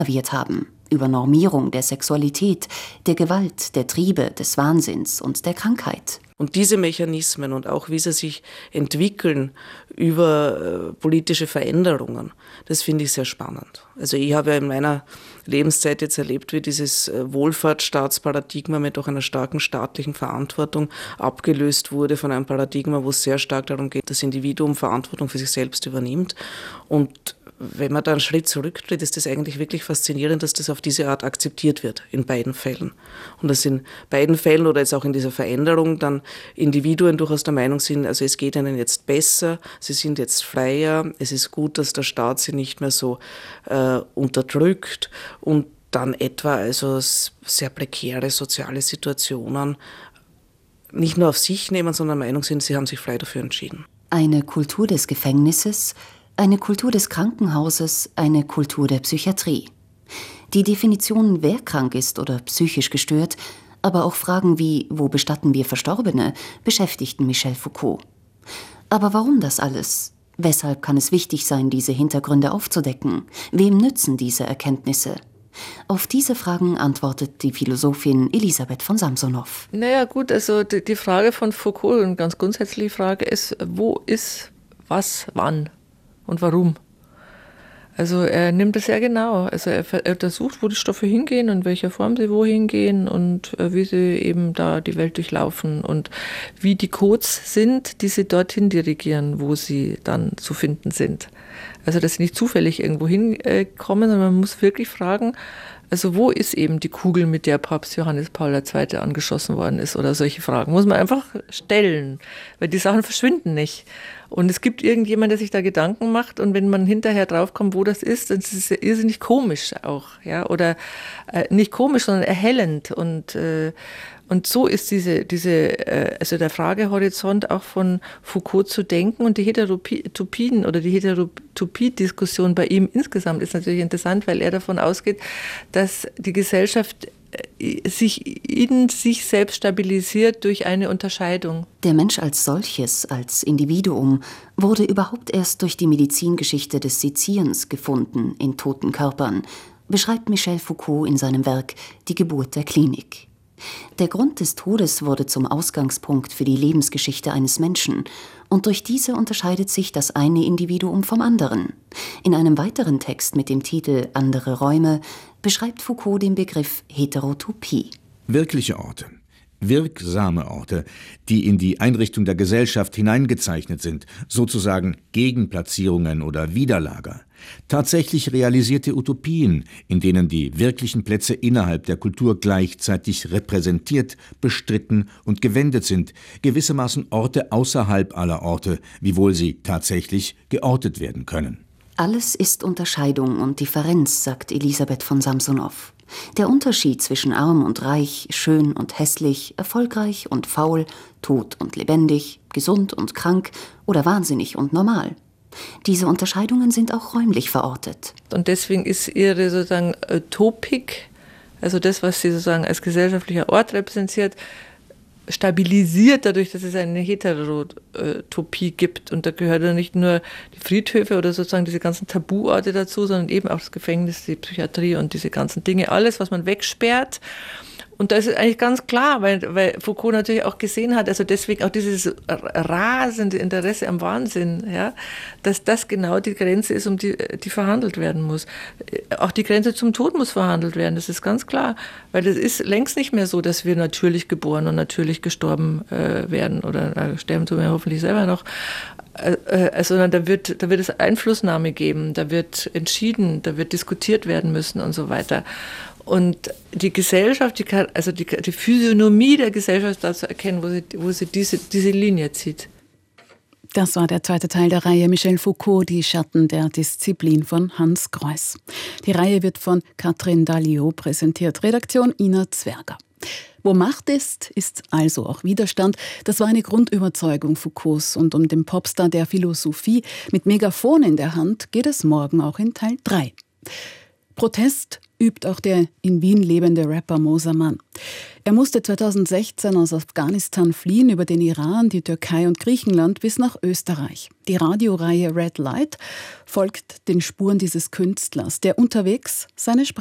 haben, über Normierung der Sexualität, der Gewalt, der Triebe, des Wahnsinns und der Krankheit. Und diese Mechanismen und auch wie sie sich entwickeln über politische Veränderungen, das finde ich sehr spannend. Also ich habe ja in meiner Lebenszeit jetzt erlebt, wie dieses Wohlfahrtsstaatsparadigma mit auch einer starken staatlichen Verantwortung abgelöst wurde von einem Paradigma, wo es sehr stark darum geht, dass das Individuum Verantwortung für sich selbst übernimmt. Und wenn man da einen Schritt zurücktritt, ist das eigentlich wirklich faszinierend, dass das auf diese Art akzeptiert wird, in beiden Fällen. Und dass in beiden Fällen oder jetzt auch in dieser Veränderung dann Individuen durchaus der Meinung sind, also es geht ihnen jetzt besser, sie sind jetzt freier, es ist gut, dass der Staat sie nicht mehr so unterdrückt und dann etwa also sehr prekäre soziale Situationen nicht nur auf sich nehmen, sondern der Meinung sind, sie haben sich frei dafür entschieden. Eine Kultur des Gefängnisses, eine Kultur des Krankenhauses, eine Kultur der Psychiatrie. Die Definition, wer krank ist oder psychisch gestört, aber auch Fragen wie, wo bestatten wir Verstorbene, beschäftigten Michel Foucault. Aber warum das alles? Weshalb kann es wichtig sein, diese Hintergründe aufzudecken? Wem nützen diese Erkenntnisse? Auf diese Fragen antwortet die Philosophin Elisabeth von Samsonow. Naja gut, also die Frage von Foucault, eine ganz grundsätzliche Frage ist, wo ist was, wann und warum? Also er nimmt es sehr genau. Also er untersucht, wo die Stoffe hingehen und in welcher Form sie wohin gehen und wie sie eben da die Welt durchlaufen und wie die Codes sind, die sie dorthin dirigieren, wo sie dann zu finden sind. Also dass sie nicht zufällig irgendwo hinkommen, sondern man muss wirklich fragen, also wo ist eben die Kugel, mit der Papst Johannes Paul II. Angeschossen worden ist oder solche Fragen. Muss man einfach stellen, weil die Sachen verschwinden nicht. Und es gibt irgendjemand, der sich da Gedanken macht und wenn man hinterher draufkommt, wo das ist, dann ist es ja irrsinnig komisch auch, ja, oder nicht komisch, sondern erhellend und so ist also der Fragehorizont auch von Foucault zu denken und die Heterotopien oder die Heterotopie-Diskussion bei ihm insgesamt ist natürlich interessant, weil er davon ausgeht, dass die Gesellschaft sich in sich selbst stabilisiert durch eine Unterscheidung. Der Mensch als solches, als Individuum, wurde überhaupt erst durch die Medizingeschichte des Sezierens gefunden in toten Körpern, beschreibt Michel Foucault in seinem Werk Die Geburt der Klinik. Der Grund des Todes wurde zum Ausgangspunkt für die Lebensgeschichte eines Menschen und durch diese unterscheidet sich das eine Individuum vom anderen. In einem weiteren Text mit dem Titel Andere Räume beschreibt Foucault den Begriff Heterotopie. Wirkliche Orte, wirksame Orte, die in die Einrichtung der Gesellschaft hineingezeichnet sind, sozusagen Gegenplatzierungen oder Widerlager. Tatsächlich realisierte Utopien, in denen die wirklichen Plätze innerhalb der Kultur gleichzeitig repräsentiert, bestritten und gewendet sind, gewissermaßen Orte außerhalb aller Orte, wiewohl sie tatsächlich geortet werden können. Alles ist Unterscheidung und Differenz, sagt Elisabeth von Samsonow. Der Unterschied zwischen arm und reich, schön und hässlich, erfolgreich und faul, tot und lebendig, gesund und krank oder wahnsinnig und normal. Diese Unterscheidungen sind auch räumlich verortet. Und deswegen ist ihre sozusagen Topik, also das, was sie sozusagen als gesellschaftlicher Ort repräsentiert, stabilisiert dadurch, dass es eine Heterotopie gibt. Und da gehört ja nicht nur die Friedhöfe oder sozusagen diese ganzen Tabuorte dazu, sondern eben auch das Gefängnis, die Psychiatrie und diese ganzen Dinge, alles, was man wegsperrt. Und da ist es eigentlich ganz klar, weil Foucault natürlich auch gesehen hat, also deswegen auch dieses rasende Interesse am Wahnsinn, ja, dass das genau die Grenze ist, um die verhandelt werden muss. Auch die Grenze zum Tod muss verhandelt werden, das ist ganz klar. Weil es ist längst nicht mehr so, dass wir natürlich geboren und natürlich gestorben werden oder sterben tun wir hoffentlich selber noch. Sondern da wird es Einflussnahme geben, da wird entschieden, da wird diskutiert werden müssen und so weiter. Und die Gesellschaft, die Physiognomie der Gesellschaft da zu erkennen, wo sie diese Linie zieht. Das war der zweite Teil der Reihe Michel Foucault, die Schatten der Disziplin von Hans Greuß. Die Reihe wird von Katrin Dalliot präsentiert, Redaktion Ina Zwerger. Wo Macht ist also auch Widerstand. Das war eine Grundüberzeugung Foucaults. Und um den Popstar der Philosophie mit Megafon in der Hand geht es morgen auch in Teil 3. Protest übt auch der in Wien lebende Rapper Moser Mann. Er musste 2016 aus Afghanistan fliehen über den Iran, die Türkei und Griechenland bis nach Österreich. Die Radioreihe Red Light folgt den Spuren dieses Künstlers, der unterwegs seine